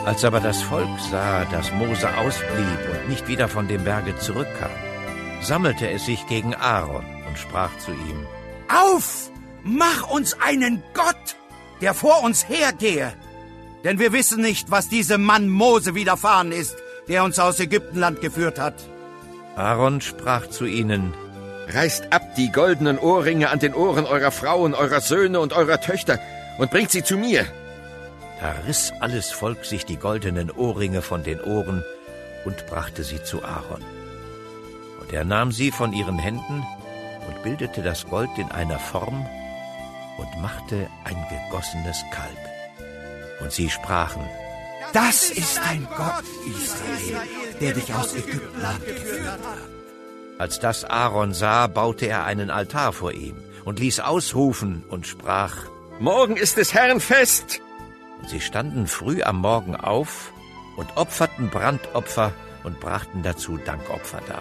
Als aber das Volk sah, dass Mose ausblieb und nicht wieder von dem Berge zurückkam, sammelte es sich gegen Aaron und sprach zu ihm: Auf, mach uns einen Gott, der vor uns hergehe, denn wir wissen nicht, was diesem Mann Mose widerfahren ist, der uns aus Ägyptenland geführt hat. Aaron sprach zu ihnen: Reißt ab die goldenen Ohrringe an den Ohren eurer Frauen, eurer Söhne und eurer Töchter und bringt sie zu mir. Da riss alles Volk sich die goldenen Ohrringe von den Ohren und brachte sie zu Aaron. Und er nahm sie von ihren Händen und bildete das Gold in einer Form und machte ein gegossenes Kalb. Und sie sprachen: Das ist dein Gott, Israel, der dich aus Ägyptenland geführt hat. Als das Aaron sah, baute er einen Altar vor ihm und ließ ausrufen und sprach: Morgen ist des Herrn Fest. Und sie standen früh am Morgen auf und opferten Brandopfer und brachten dazu Dankopfer dar.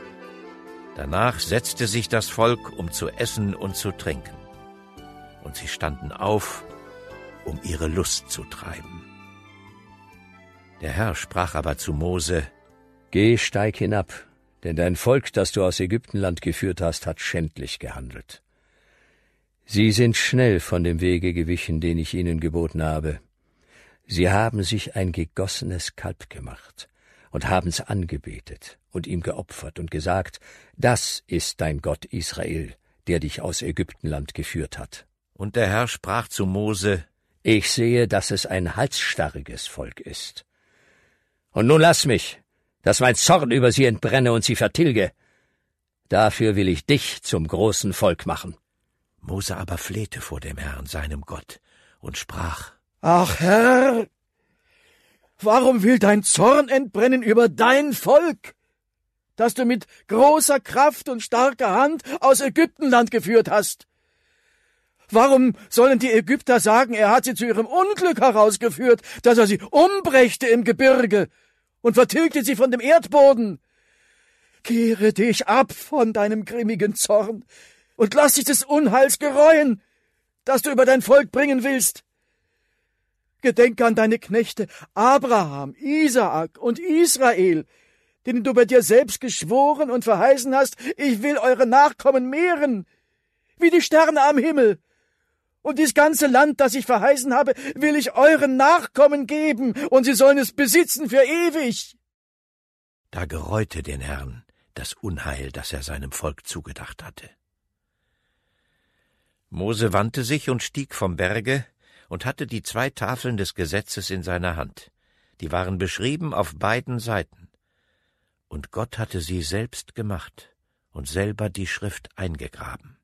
Danach setzte sich das Volk, um zu essen und zu trinken. Und sie standen auf, um ihre Lust zu treiben. Der Herr sprach aber zu Mose: Geh, steig hinab, denn dein Volk, das du aus Ägyptenland geführt hast, hat schändlich gehandelt. Sie sind schnell von dem Wege gewichen, den ich ihnen geboten habe. Sie haben sich ein gegossenes Kalb gemacht und haben's angebetet und ihm geopfert und gesagt: Das ist dein Gott Israel, der dich aus Ägyptenland geführt hat. Und der Herr sprach zu Mose: Ich sehe, dass es ein halsstarriges Volk ist. Und nun lass mich, dass mein Zorn über sie entbrenne und sie vertilge. Dafür will ich dich zum großen Volk machen. Mose aber flehte vor dem Herrn, seinem Gott, und sprach: Ach Herr, warum will dein Zorn entbrennen über dein Volk, das du mit großer Kraft und starker Hand aus Ägyptenland geführt hast? Warum sollen die Ägypter sagen, er hat sie zu ihrem Unglück herausgeführt, dass er sie umbrächte im Gebirge und vertilgte sie von dem Erdboden? Kehre dich ab von deinem grimmigen Zorn und lass dich des Unheils gereuen, das du über dein Volk bringen willst. Gedenke an deine Knechte Abraham, Isaak und Israel, denen du bei dir selbst geschworen und verheißen hast: Ich will eure Nachkommen mehren, wie die Sterne am Himmel. Und dies ganze Land, das ich verheißen habe, will ich euren Nachkommen geben, und sie sollen es besitzen für ewig. Da gereute den Herrn das Unheil, das er seinem Volk zugedacht hatte. Mose wandte sich und stieg vom Berge und hatte die 2 Tafeln des Gesetzes in seiner Hand. Die waren beschrieben auf beiden Seiten. Und Gott hatte sie selbst gemacht und selber die Schrift eingegraben.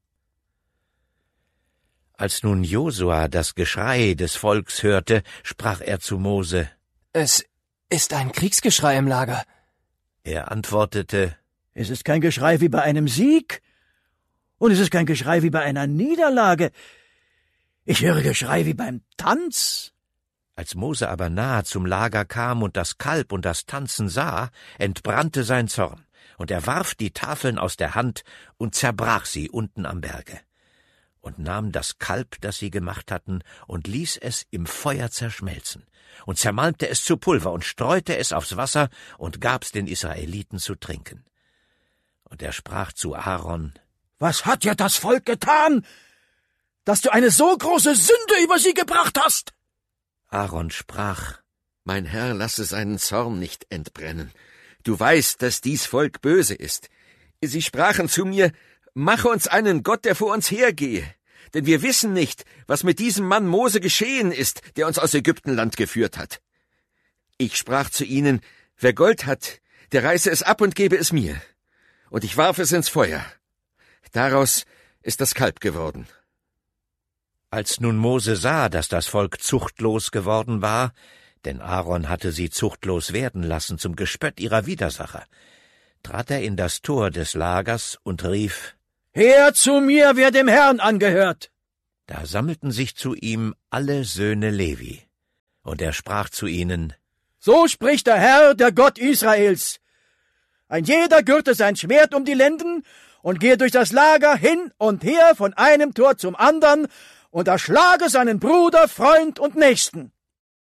Als nun Josua das Geschrei des Volks hörte, sprach er zu Mose: Es ist ein Kriegsgeschrei im Lager. Er antwortete: Es ist kein Geschrei wie bei einem Sieg, und es ist kein Geschrei wie bei einer Niederlage. Ich höre Geschrei wie beim Tanz. Als Mose aber nahe zum Lager kam und das Kalb und das Tanzen sah, entbrannte sein Zorn, und er warf die Tafeln aus der Hand und zerbrach sie unten am Berge, und nahm das Kalb, das sie gemacht hatten, und ließ es im Feuer zerschmelzen, und zermalmte es zu Pulver und streute es aufs Wasser und gab's den Israeliten zu trinken. Und er sprach zu Aaron: Was hat dir das Volk getan, dass du eine so große Sünde über sie gebracht hast? Aaron sprach: Mein Herr, lasse seinen Zorn nicht entbrennen. Du weißt, dass dies Volk böse ist. Sie sprachen zu mir: Mache uns einen Gott, der vor uns hergehe. Denn wir wissen nicht, was mit diesem Mann Mose geschehen ist, der uns aus Ägyptenland geführt hat. Ich sprach zu ihnen: Wer Gold hat, der reiße es ab und gebe es mir. Und ich warf es ins Feuer. Daraus ist das Kalb geworden. Als nun Mose sah, dass das Volk zuchtlos geworden war, denn Aaron hatte sie zuchtlos werden lassen zum Gespött ihrer Widersacher, trat er in das Tor des Lagers und rief: Her zu mir, wer dem Herrn angehört! Da sammelten sich zu ihm alle Söhne Levi, und er sprach zu ihnen: So spricht der Herr, der Gott Israels. Ein jeder gürte sein Schwert um die Lenden und gehe durch das Lager hin und her von einem Tor zum andern und erschlage seinen Bruder, Freund und Nächsten.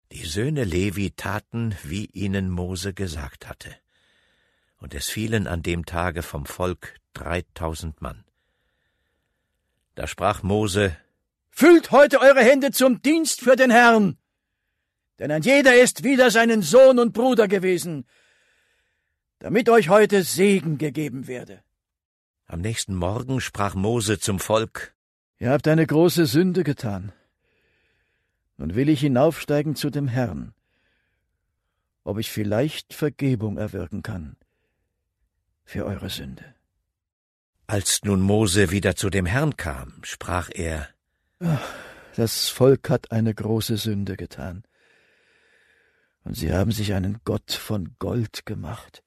Die Söhne Levi taten, wie ihnen Mose gesagt hatte. Und es fielen an dem Tage vom Volk 3000 Mann. Da sprach Mose: Füllt heute eure Hände zum Dienst für den Herrn, denn ein jeder ist wider seinen Sohn und Bruder gewesen, damit euch heute Segen gegeben werde. Am nächsten Morgen sprach Mose zum Volk: Ihr habt eine große Sünde getan. Nun will ich hinaufsteigen zu dem Herrn, ob ich vielleicht Vergebung erwirken kann für eure Sünde. Als nun Mose wieder zu dem Herrn kam, sprach er: Das Volk hat eine große Sünde getan, und sie haben sich einen Gott von Gold gemacht.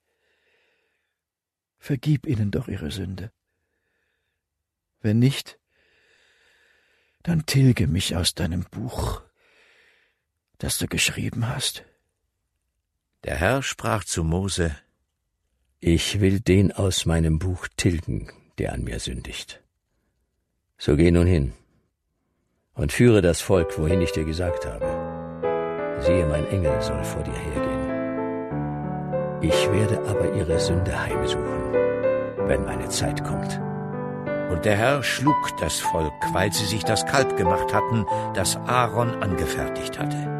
Vergib ihnen doch ihre Sünde. Wenn nicht, dann tilge mich aus deinem Buch, das du geschrieben hast. Der Herr sprach zu Mose: Ich will den aus meinem Buch tilgen, der an mir sündigt. So geh nun hin und führe das Volk, wohin ich dir gesagt habe. Siehe, mein Engel soll vor dir hergehen. Ich werde aber ihre Sünde heimsuchen, wenn meine Zeit kommt. Und der Herr schlug das Volk, weil sie sich das Kalb gemacht hatten, das Aaron angefertigt hatte.